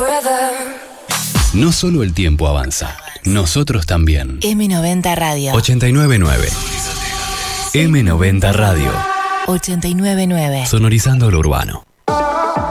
No solo el tiempo avanza, nosotros también. M90 Radio. 89.9. M90 Radio. 89.9. Sonorizando lo urbano.